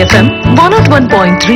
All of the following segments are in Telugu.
FM 101.3.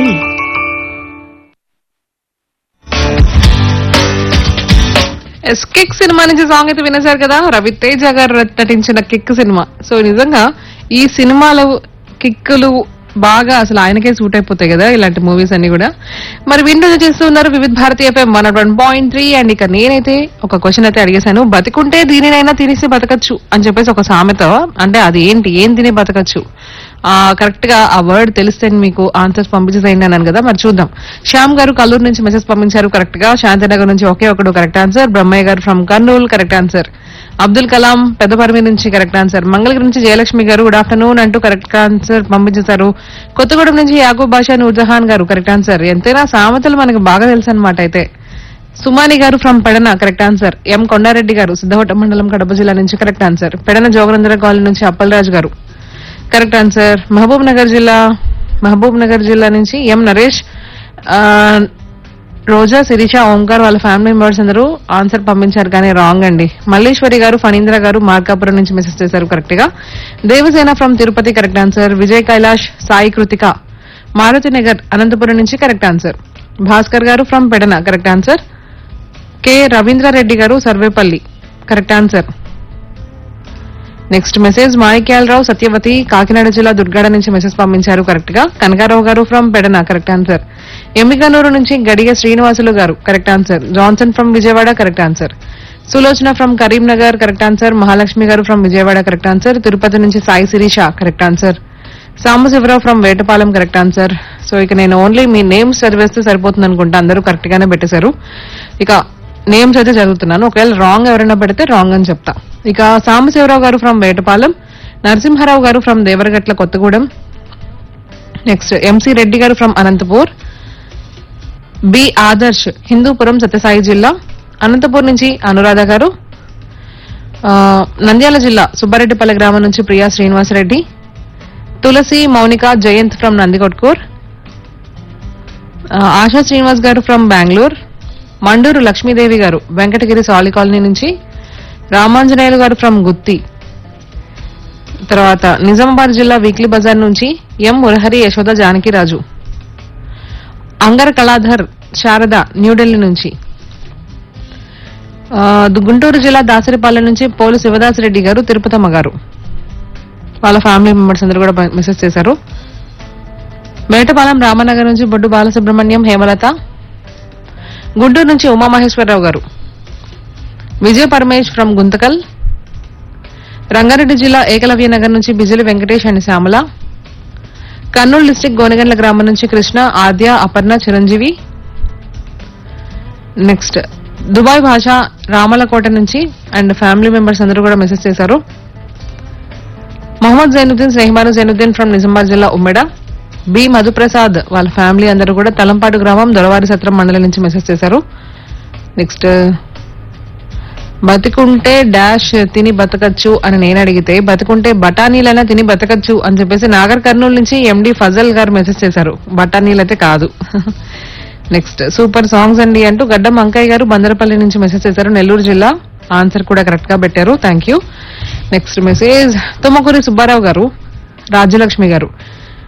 కిక్ సినిమా నుంచి సాంగ్ అయితే వినేశారు కదా, రవితేజ గారు నటించిన కిక్ సినిమా. సో నిజంగా ఈ సినిమాలో కిక్కులు బాగా అసలు ఆయనకే సూట్ అయిపోతాయి కదా ఇలాంటి మూవీస్ అన్ని కూడా. మరి వింటూ చేస్తున్నారు వివిధ భారతి FM 101.3. అండ్ ఇక నేనైతే ఒక క్వశ్చన్ అయితే అడిగేశాను, బతికుంటే దీనినైనా తినేసి బతకచ్చు అని చెప్పేసి ఒక సామెత. అంటే అది ఏంటి, ఏం తిని బతకచ్చు? కరెక్ట్ గా ఆ వర్డ్ తెలిస్తే మీకు ఆన్సర్స్ పంపించేసేయండి అన్నాను కదా. మరి చూద్దాం. శ్యామ్ గారు కల్లూరు నుంచి మెసేజ్ పంపించారు కరెక్ట్ గా. శాంతినగర్ నుంచి ఒకే ఒకడు కరెక్ట్ ఆన్సర్. బ్రహ్మయ్య గారు from Kurnool correct answer. Abdul Kalam Peddaparmi నుంచి కరెక్ట్ ఆన్సర్. మంగళగిరి నుంచి జయలక్ష్మి గారు గుడ్ ఆఫ్టర్నూన్ అంటూ కరెక్ట్ ఆన్సర్ పంపించేశారు. కొత్తగూడెం నుంచి యాకూబ్ బాషా నూర్జహాన్ గారు కరెక్ట్ ఆన్సర్. ఎంతైనా సామెతలు మనకు బాగా తెలుసు అనమాట. అయితే సుమాని గారు ఫ్రమ్ పెడన కరెక్ట్ ఆన్సర్. ఎం కొండారెడ్డి గారు సిద్ధవట మండలం కడప జిల్లా నుంచి కరెక్ట్ ఆన్సర్. పెడన జోగరంధ్ర కాలనీ నుంచి అప్పలరాజు గారు కరెక్ట్ ఆన్సర్. మహబూబ్ నగర్ జిల్లా నుంచి ఎం నరేష్, రోజా, శిరీష, ఓంకార్ వాళ్ళ ఫ్యామిలీ మెంబర్స్ అందరూ ఆన్సర్ పంపించారు కానీ రాంగ్ అండి. మల్లేశ్వరి గారు, ఫణీంద్ర గారు మార్కాపురం నుంచి మెసేజ్ చేశారు కరెక్ట్ గా. Devasena from Tirupati correct answer. Vijay Kailash, Sai Krittika, Maruti Nagar Anantapuram నుంచి కరెక్ట్ ఆన్సర్. భాస్కర్ గారు from Pedana correct answer. K Ravindra Reddy గారు Sarvepalli correct answer. Next message Manikyalarao Satyavathi Kakinada జిల్లా దుర్గాడ నుంచి మెసేజ్ పంపించారు కరెక్ట్ గా. కనకారావు గారు from Pedana correct answer. Emmiganur నుంచి గడిగ శ్రీనివాసులు గారు correct answer. Johnson from Vijayawada correct answer. Sulochana from Karimnagar correct answer. Mahalakshmi గారు from Vijayawada correct answer. Tirupati నుంచి Sai Sirisha correct answer. Sambasivarao from Vetapalem correct answer. So ఇక నేను ఓన్లీ మీ నేమ్స్ చదివేస్తే సరిపోతుంది అనుకుంటా, అందరూ కరెక్ట్ గానే పెట్టేశారు. ఇక నేమ్స్ అయితే చదువుతున్నాను, ఒకవేళ రాంగ్ ఎవరైనా పెడితే రాంగ్ అని చెప్తా. ఇక సాంబశివరావు గారు ఫ్రమ్ వేటపాలెం, నరసింహారావు గారు from Devaragatla Kothagudem. Next MC Reddy గారు ఫ్రమ్ అనంతపూర్. బి ఆదర్శ్ హిందూపురం సత్యసాయి జిల్లా. అనంతపూర్ నుంచి అనురాధ గారు. నంద్యాల జిల్లా సుబ్బారెడ్డిపల్లి గ్రామం నుంచి ప్రియా శ్రీనివాసరెడ్డి. తులసి, మౌనిక, జయంత్ ఫ్రమ్ నందికొట్కూర్. ఆశా శ్రీనివాస్ గారు ఫ్రమ్ బెంగళూరు. మండూరు లక్ష్మీదేవి గారు వెంకటగిరి సాలి కాలనీ నుంచి. రామాంజనేయులు గారు ఫ్రమ్ గుత్తి. తర్వాత నిజామాబాద్ జిల్లా వీక్లీ బజార్ నుంచి ఎం మురహరి, యశోద, జానకిరాజు. అంగర కళాధర్ శారద న్యూఢిల్లీ నుంచి. గుంటూరు జిల్లా దాసరిపాలెం నుంచి పోలు శివదాసరెడ్డి గారు, తిరుపతమ్మ గారు వాళ్ళ ఫ్యామిలీ మెంబర్స్ అందరూ కూడా మెసేజ్ చేశారు. మేటపాలెం రామనగర్ నుంచి బొడ్డు బాలసుబ్రహ్మణ్యం, హేమలత. గుంటూరు నుంచి ఉమామహేశ్వరరావు గారు. విజయ పరమేష్ ఫ్రమ్ గుంతకల్. రంగారెడ్డి జిల్లా ఏకలవ్య నగర్ నుంచి బిజిలి వెంకటేష్ అండ్ శ్యామల. కర్నూలు డిస్టిక్ గోనెగండ్ల గ్రామం నుంచి కృష్ణ, ఆద్య, అపర్ణ, చిరంజీవి. నెక్స్ట్ దుబాయ్ భాష రామలకోట నుంచి అండ్ ఫ్యామిలీ మెంబర్స్ అందరూ కూడా మెసేజ్ చేశారు. మొహమ్మద్ జైనుద్దీన్, స్నేహమాను జైనుద్దీన్ ఫ్రమ్ నిజామాబాద్ జిల్లా ఉమ్మెడ. బి మధుప్రసాద్ వాళ్ళ ఫ్యామిలీ అందరూ కూడా తలంపాటు గ్రామం దొరవారి సత్రం మండలం నుంచి మెసేజ్ చేశారు. నెక్స్ట్ బతికుంటే డాష్ తిని బతకచ్చు అని నేను అడిగితే బతికుంటే బఠానీలైనా తిని బతకచ్చు అని చెప్పేసి నాగర్ కర్నూలు నుంచి ఎండి ఫజల్ గారు మెసేజ్ చేశారు. బఠానీలు అయితే కాదు. నెక్స్ట్ సూపర్ సాంగ్స్ అండి అంటూ గడ్డం అంకయ్య గారు బందరపల్లి నుంచి మెసేజ్ చేశారు, నెల్లూరు జిల్లా. ఆన్సర్ కూడా కరెక్ట్ గా పెట్టారు, thank you. Next message Tummakuri Subbarao గారు, రాజ్యలక్ష్మి గారు